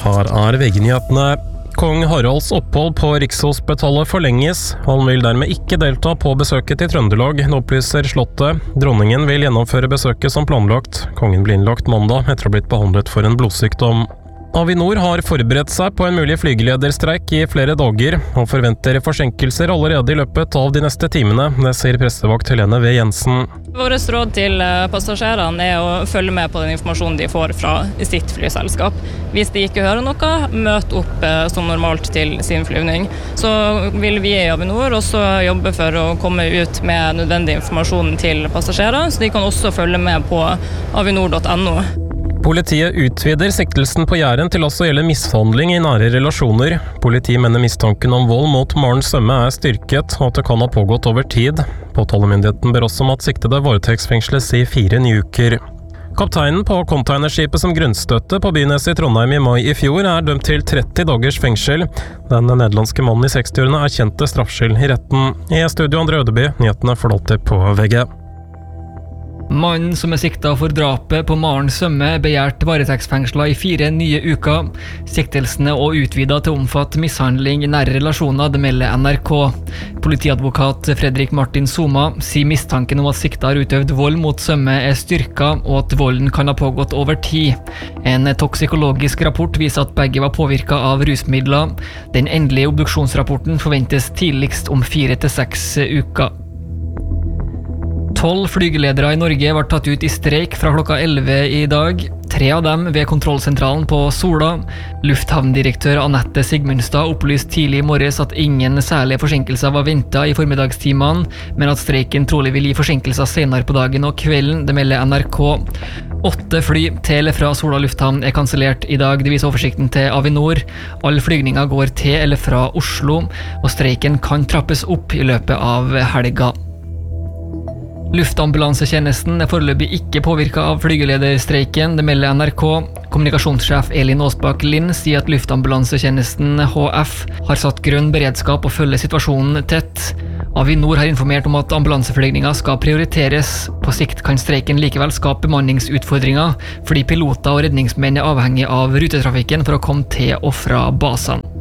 Her VG-nyhetene. Kong Haralds opphold på Rikshospitalet forlenges. Han vil dermed ikke delta på besøket til Trøndelag, opplyser Slottet. Dronningen vil gjennomføre besøket som planlagt. Kongen ble innlagt mandag etter å ha blitt behandlet for en blodsykdom. Avinor har forberedt seg på en mulig flygelederstreik i flere dager, og forventer forsinkelser allerede i løpet av de neste timene, det sier pressevakt Helene V. Jensen. Vårt råd til passasjerene er å følge med på den informasjonen de får fra sitt flyselskap. Hvis de ikke hører noe, møt opp som normalt til sin flyvning. Så vil vi i Avinor også jobbe for å komme ut med nødvendig informasjon til passasjerer, så de kan også følge med på avinor.no. Politiet utvider siktelsen på Jæren til også å gjelde mishandling i nære relasjoner. Politiet mener mistanken om vold mot Maren Sømme er styrket, og at det kan ha pågått over tid. Påtalemyndigheten ber også om at siktede varetektsfengsles i 4 nye uker. Kapteinen på containerskipet som grunnstøtte på Byneset i Trondheim i mai i fjor er dømt til 30 dagers fengsel. Den nederlandske mannen i 60-årene erkjente straffskyld i retten. I studio André Ødeby, nyhetene får alltid på VG. Mannen som er siktet for drapet på Maren Sømme begjært varetektsfengslet i 4 nye uker. Siktelsen er også utvidet til å omfatte mishandling i nære relasjoner, det melder NRK. Politiadvokat Fredrik Martin Soma sier mistanken om at siktet har utøvd vold mot Sømme er styrket, og at volden kan ha pågått over tid. En toksikologisk rapport viser at begge var påvirket av rusmidler. Den endelige obduksjonsrapporten forventes tidligst om 4 til 6 uker. 12 flygeledere i Norge var tatt ut i streik fra klokka 11 i dag. 3 av dem ved kontrollsentralen på Sola. Lufthavndirektør Anette Sigmundstad opplyste tidlig i morges at ingen særlige forsinkelser var ventet i formiddagstimene, men at streiken trolig vil gi forsinkelser senere på dagen og kvelden, det melder NRK. 8 fly til eller fra Sola lufthavn er kansellert i dag, det viser oversikten til Avinor. Alle flygninger går til eller fra Oslo, og streiken kan trappes opp i løpet av helga. Luftambulansetjenesten er foreløpig ikke påvirket av flygelederstreiken, det melder NRK. Kommunikasjonssjef Elin Aasbakk Lind sier at luftambulansetjenesten HF har satt grønn beredskap og følger situasjonen tett. Avinor har informert om at ambulanseflygninger skal prioriteres. På sikt kan streiken likevel skape bemanningsutfordringer, fordi piloter og redningsmenn er avhengig av rutetrafikken for å komme til og fra basene.